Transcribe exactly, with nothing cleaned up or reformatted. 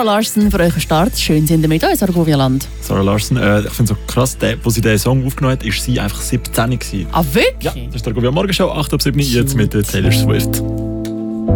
Sarah Larson für euren Start. Schön sind ihr mit uns, Argovia-Land. Sarah Larson, äh, ich finde es so krass, der, wo sie diesen Song aufgenommen hat, war sie einfach siebzehn gewesen. Ah, wirklich? Ja, das ist der Argovia Morgenshow, acht ab sieben, jetzt mit der Taylor Swift.